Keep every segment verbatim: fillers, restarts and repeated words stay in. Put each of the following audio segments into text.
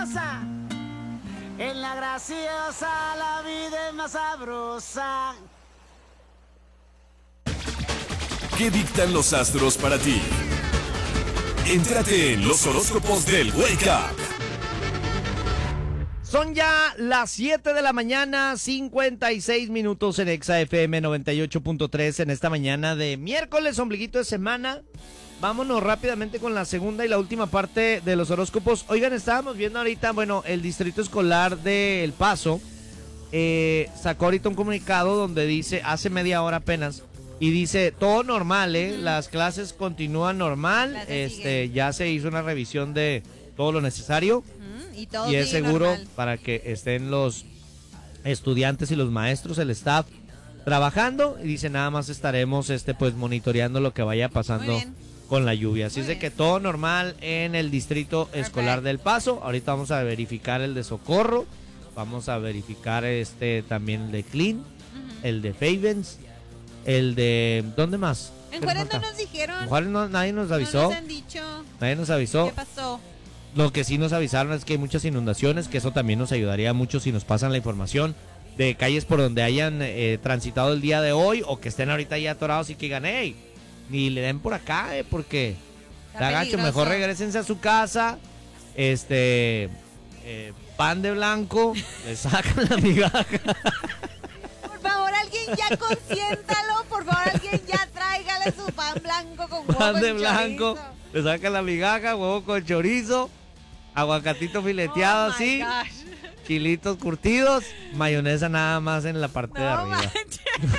graciosa. En la graciosa la vida es más sabrosa. ¿Qué dictan los astros para ti? Entérate en los horóscopos del Wake Up. Son ya las siete de la mañana, cincuenta y seis minutos en Exa F M noventa y ocho punto tres en esta mañana de miércoles, ombliguito de semana. Vámonos rápidamente con la segunda y la última parte de los horóscopos. Oigan, estábamos viendo ahorita, bueno, el Distrito Escolar de El Paso eh, sacó ahorita un comunicado donde dice, hace media hora apenas, y dice, todo normal, ¿eh? Las clases continúan normal, Clases este, siguen. ya se hizo una revisión de todo lo necesario. Mm, y todo Y es sigue seguro normal. para que estén los estudiantes y los maestros, el staff, trabajando. Y dice, nada más estaremos este pues monitoreando lo que vaya pasando Muy bien. con la lluvia. Así Muy es de bien. que todo normal en el Distrito Escolar del Paso. Ahorita vamos a verificar el de Socorro. Vamos a verificar este también el de Clean, Ujú. el de Favens, el de... ¿Dónde más? En ¿Qué Juárez nos no falta? nos dijeron. En Juárez no- nadie nos No avisó. nos han dicho. Nadie nos avisó. ¿Qué pasó? Lo que sí nos avisaron es que hay muchas inundaciones, que eso también nos ayudaría mucho si nos pasan la información de calles por donde hayan eh, transitado el día de hoy o que estén ahorita ya atorados y que digan, hey, ni le den por acá, eh, porque Está está gacho, peligroso. mejor regresense a su casa, este, eh, pan de blanco, le sacan la migaja. Por favor, alguien ya consiéntalo. Por favor, alguien ya tráigale su pan blanco con huevo Pan de con blanco, chorizo. le sacan la migaja, huevo con chorizo, aguacatito fileteado Oh, my así. gosh. Chilitos curtidos, mayonesa nada más en la parte de No arriba. manches.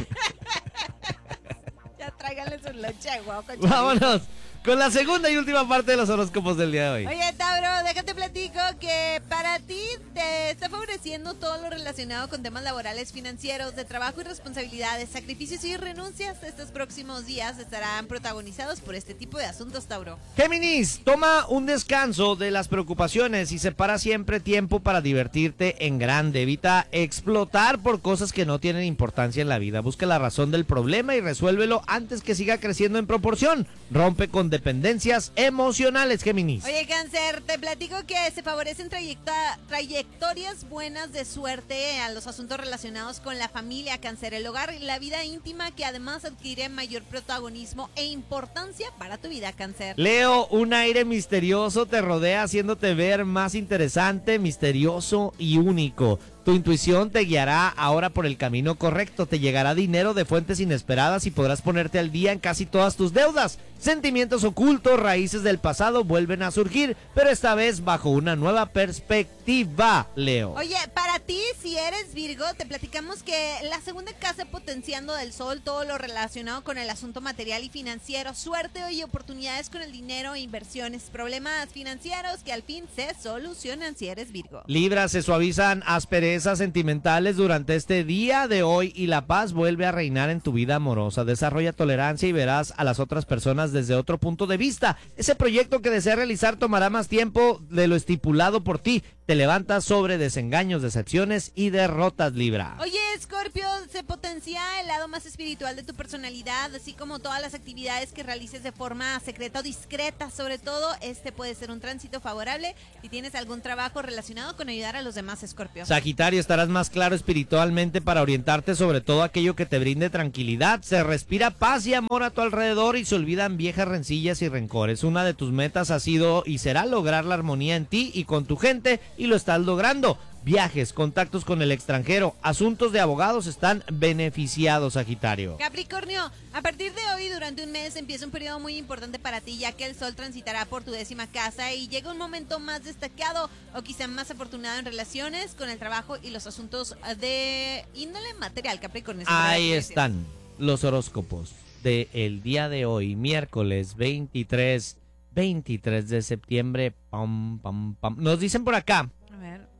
Ya tráigale su leche de huevo con chorizo. Vámonos con la segunda y última parte de los horóscopos del día de hoy. Oye, Tauro, déjate platico que para ti te está favoreciendo todo lo relacionado con temas laborales, financieros, de trabajo y responsabilidades, sacrificios y renuncias. Estos próximos días estarán protagonizados por este tipo de asuntos, Tauro. Géminis, toma un descanso de las preocupaciones y separa siempre tiempo para divertirte en grande. Evita explotar por cosas que no tienen importancia en la vida. Busca la razón del problema y resuélvelo antes que siga creciendo en proporción. Rompe con dependencias emocionales, Géminis. Oye, Cáncer, te platico que se favorecen trayecta- trayectorias buenas de suerte a los asuntos relacionados con la familia, Cáncer, el hogar y la vida íntima, que además adquiere mayor protagonismo e importancia para tu vida, Cáncer. Leo, un aire misterioso te rodea haciéndote ver más interesante, misterioso y único. Tu intuición te guiará ahora por el camino correcto, te llegará dinero de fuentes inesperadas y podrás ponerte al día en casi todas tus deudas. Sentimientos ocultos, raíces del pasado vuelven a surgir, pero esta vez bajo una nueva perspectiva, Leo. Oye, para ti, si eres Virgo, te platicamos que la segunda casa potenciando del sol, todo lo relacionado con el asunto material y financiero, suerte y oportunidades con el dinero e inversiones, problemas financieros que al fin se solucionan si eres Virgo. Libra, se suavizan asperezas sentimentales durante este día de hoy y la paz vuelve a reinar en tu vida amorosa. Desarrolla tolerancia y verás a las otras personas desde otro punto de vista. Ese proyecto que deseas realizar tomará más tiempo de lo estipulado por ti. Te levantas sobre desengaños, decepciones y derrotas, Libra. Oye, Escorpio, se potencia el lado más espiritual de tu personalidad, así como todas las actividades que realices de forma secreta o discreta. Sobre todo, este puede ser un tránsito favorable si tienes algún trabajo relacionado con ayudar a los demás, Escorpio. Sagitario, estarás más claro espiritualmente para orientarte sobre todo aquello que te brinde tranquilidad. Se respira paz y amor a tu alrededor y se olvidan viejas rencillas y rencores. Una de tus metas ha sido y será lograr la armonía en ti y con tu gente, y lo estás logrando. Viajes, contactos con el extranjero, asuntos de abogados están beneficiados, Sagitario. Capricornio, a partir de hoy durante un mes empieza un periodo muy importante para ti, ya que el sol transitará por tu décima casa y llega un momento más destacado o quizá más afortunado en relaciones con el trabajo y los asuntos de índole material, Capricornio. Ahí están los horóscopos del día de hoy, miércoles veintitrés, veintitrés de septiembre. Pam, pam, pam. Nos dicen por acá, A ver.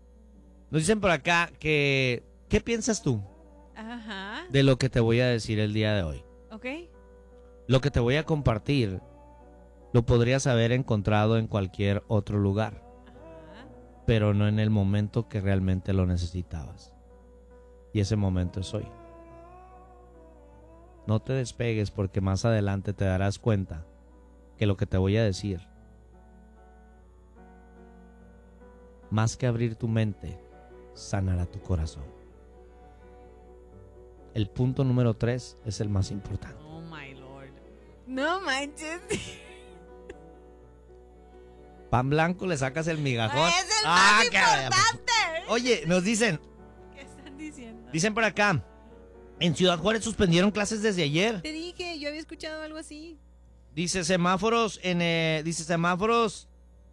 nos dicen por acá que, ¿qué piensas tú Ajá. de lo que te voy a decir el día de hoy? Ok. Lo que te voy a compartir lo podrías haber encontrado en cualquier otro lugar, Ajá. pero no en el momento que realmente lo necesitabas. Y ese momento es hoy. No te despegues porque más adelante te darás cuenta que lo que te voy a decir más que abrir tu mente, sanará tu corazón. El punto número tres es el más importante. Oh my lord. No manches. Pan blanco, le sacas el migajón. Es el Ah, más caray. importante. Oye, nos dicen, ¿Qué están diciendo? dicen por acá, en Ciudad Juárez suspendieron clases desde ayer. Te dije, yo había escuchado algo así. Dice semáforos en, eh, dice semáforos.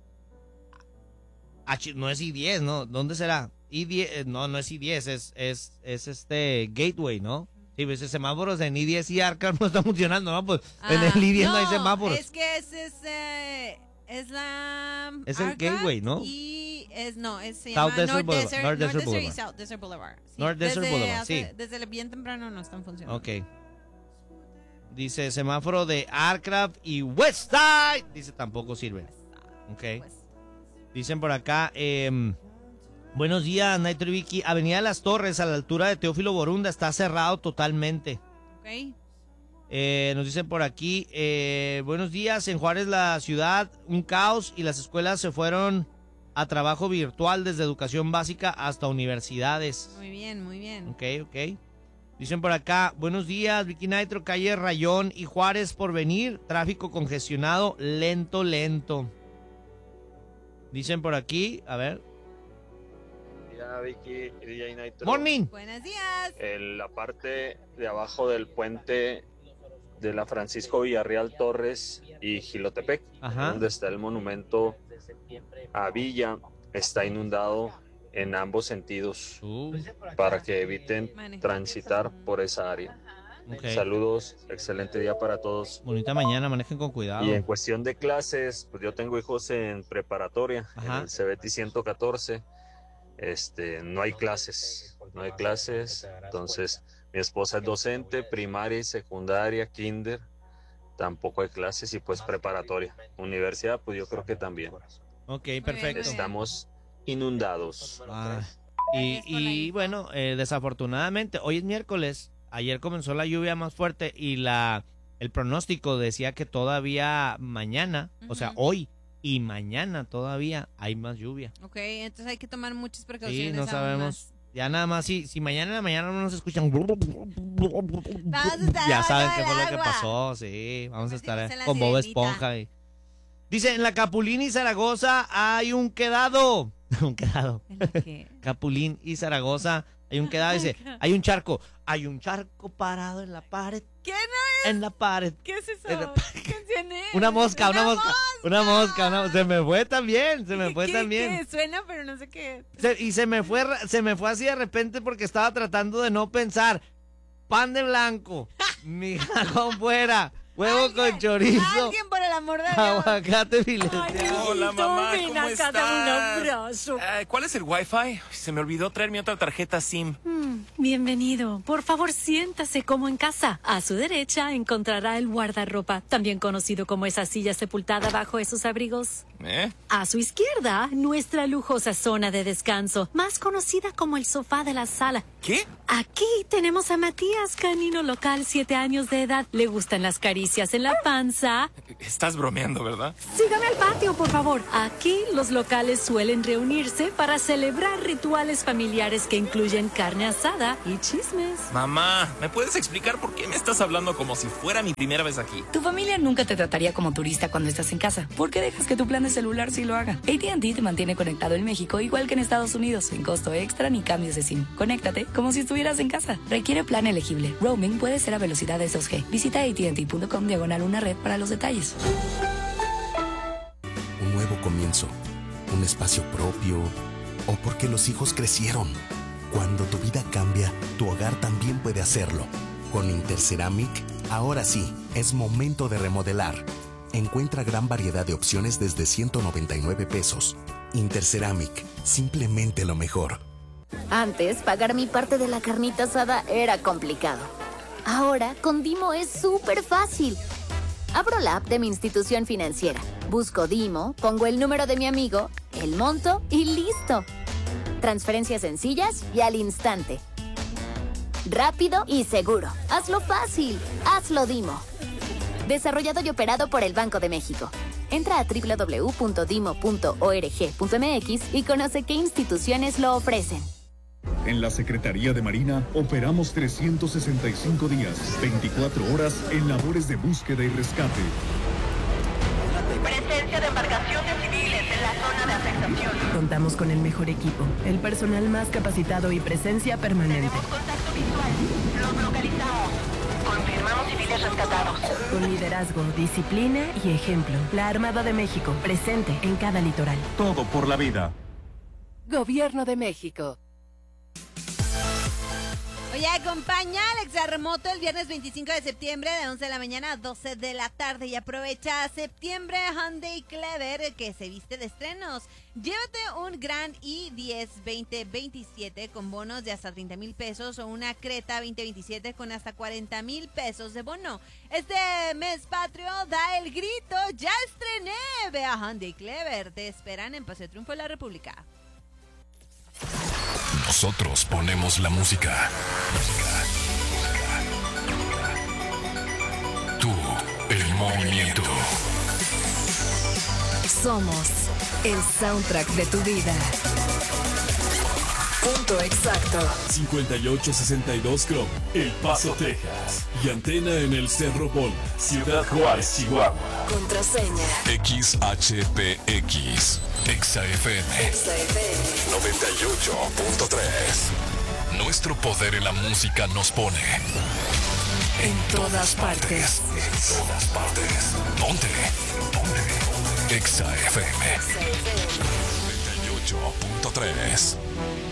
Ah, chi- no es I diez, ¿no? ¿Dónde será? I diez, eh, no, no es I diez, es, es, es este Gateway, ¿no? Sí, pues semáforos en I diez y Arca no están funcionando, ¿no? Pues en el I diez no, hay semáforos. Es que es, es, eh, es la... Es el Arca Gateway, ¿no? Y es, no, es, se South llama Desert North Boulevard, Desert, North Desert North Desert y Boulevard. South Desert Boulevard. Sí, North Desert desde Boulevard, hace- sí. Desde el bien temprano no están funcionando. Ok. Dice semáforo de Aircraft y Westside. Dice tampoco sirve. Ok. Pues, Dicen por acá, eh, buenos días, Naito y Vicky. Avenida Las Torres, a la altura de Teófilo Borunda, está cerrado totalmente. ok. Eh, nos dicen por aquí, eh, buenos días, en Juárez la ciudad, un caos y las escuelas se fueron a trabajo virtual desde educación básica hasta universidades. Muy bien, muy bien. Ok, ok. Dicen por acá, buenos días, Vicky Nitro, calle Rayón y Juárez por venir, tráfico congestionado, lento, lento. Dicen por aquí, a ver. Ya, Vicky y D J Nitro. Morning. Buenos días. En la parte de abajo del puente de la Francisco Villarreal Torres y Jilotepec, Ajá. donde está el monumento a Villa, está inundado en ambos sentidos Uh, para que eviten Manejar. transitar por esa área. ok. Saludos, excelente día para todos. Bonita mañana, manejen con cuidado. Y en cuestión de clases, pues yo tengo hijos en preparatoria, Ajá. en el Cebeti ciento catorce. Este, no hay clases, no hay clases. Entonces, mi esposa es docente, primaria y secundaria, kinder, tampoco hay clases y pues preparatoria. Universidad, pues yo creo que también. Ok, bien, perfecto. muy bien. Estamos inundados. Ah, y, Gracias por la y info. bueno, eh, desafortunadamente, hoy es miércoles, ayer comenzó la lluvia más fuerte y la el pronóstico decía que todavía mañana, o sea, Ujú. hoy y mañana todavía hay más lluvia. Ok, entonces hay que tomar muchas precauciones. Sí, no aún sabemos. más. Ya nada más, si, si mañana en la mañana no nos escuchan, Vamos a estar ya saben abajo qué del fue lo que agua. pasó, sí, vamos a estar Convertimos en la con Bob sirenita. Esponja. y- Dice, en la Capulín y Zaragoza hay un quedado, un quedado. ¿En la qué? Capulín y Zaragoza, hay un quedado, dice, hay un charco, hay un charco parado en la pared, ¿Qué no? en la pared. ¿Qué es eso? Es de- ¿Qué canción es? Una mosca, una mosca, una mosca, una- se me fue también, se me fue ¿Qué- también. qué? Suena, pero no sé qué. Se- y se me fue, ra- se me fue así de repente porque estaba tratando de no pensar. Pan de blanco, mijajón fuera, huevo Alguien, con chorizo, Alguien, por el amor de Dios. aguacate fileteado. Hola, mamá, ven ¿cómo acá, estás? dame un abrazo. Eh, ¿Cuál es el Wi-Fi? Se me olvidó traer mi otra tarjeta SIM. Mm, bienvenido. Por favor, siéntase como en casa. A su derecha encontrará el guardarropa, también conocido como esa silla sepultada bajo esos abrigos. ¿Eh? A su izquierda, nuestra lujosa zona de descanso, más conocida como el sofá de la sala. ¿Qué? Aquí tenemos a Matías, canino local, siete años de edad. Le gustan las caricias en la panza. Estás bromeando, ¿verdad? Sígame al patio, por favor. Aquí los locales suelen reunirse para celebrar rituales familiares que incluyen carne asada y chismes. Mamá, ¿me puedes explicar por qué me estás hablando como si fuera mi primera vez aquí? Tu familia nunca te trataría como turista cuando estás en casa. ¿Por qué dejas que tu plan de celular sí lo haga? A T and T te mantiene conectado en México igual que en Estados Unidos, sin costo extra ni cambios de SIM. Conéctate como si estuvieras en casa. Requiere plan elegible. Roaming puede ser a velocidades dos G. Visita A T and T punto com diagonal una red para los detalles. Un nuevo comienzo, un espacio propio, o porque los hijos crecieron. Cuando tu vida cambia, tu hogar también puede hacerlo. Con Interceramic, ahora sí, es momento de remodelar. Encuentra gran variedad de opciones desde ciento noventa y nueve pesos. Interceramic, simplemente lo mejor. Antes, pagar mi parte de la carnita asada era complicado. Ahora, con Dimo es súper fácil. Abro la app de mi institución financiera, busco Dimo, pongo el número de mi amigo, el monto y listo. Transferencias sencillas y al instante. Rápido y seguro. Hazlo fácil. Hazlo Dimo. Desarrollado y operado por el Banco de México. Entra a doble u doble u doble u punto dimo punto org punto eme equis y conoce qué instituciones lo ofrecen. En la Secretaría de Marina operamos trescientos sesenta y cinco días, veinticuatro horas en labores de búsqueda y rescate. Presencia de embarcaciones civiles en la zona de afectación. Contamos con el mejor equipo, el personal más capacitado y presencia permanente. Tenemos contacto visual. Los localizamos. Confirmamos civiles rescatados. Con liderazgo, disciplina y ejemplo. La Armada de México, presente en cada litoral. Todo por la vida. Gobierno de México. Oye, acompaña a Alex Arremoto el viernes veinticinco de septiembre de once de la mañana a doce de la tarde y aprovecha septiembre Hyundai Clever que se viste de estrenos. Llévate un Grand i diez veinte veintisiete con bonos de hasta treinta mil pesos o una Creta veinte veintisiete con hasta cuarenta mil pesos de bono. Este mes patrio da el grito, ya estrené. Ve a Hyundai Clever, te esperan en Paseo Triunfo de la República. Nosotros ponemos la música. Tú, el movimiento. Somos el soundtrack de tu vida. Punto exacto. cincuenta y ocho sesenta y dos Chrome, El Paso, Texas. Y antena en el Cerro Bol, Ciudad Juárez, Chihuahua. Contraseña. X H P X. Exa F M. Exa F M. noventa y ocho punto tres. Nuestro poder en la música nos pone en todas partes. En todas partes. Ponte. Ponte. Exa F M. noventa y ocho punto tres.